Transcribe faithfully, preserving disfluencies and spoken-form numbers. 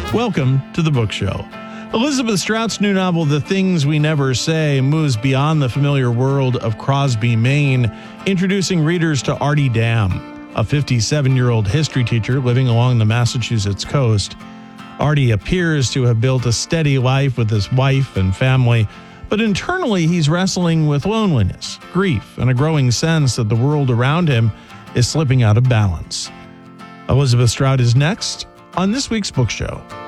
Welcome to the Book Show. Elizabeth Strout's new novel, The Things We Never Say, moves beyond the familiar world of Crosby, Maine, introducing readers to Artie Dam, a fifty-seven-year-old history teacher living along the Massachusetts coast. Artie appears to have built a steady life with his wife and family, but internally he's wrestling with loneliness, grief, and a growing sense that the world around him is slipping out of balance. Elizabeth Strout is next on this week's Book Show.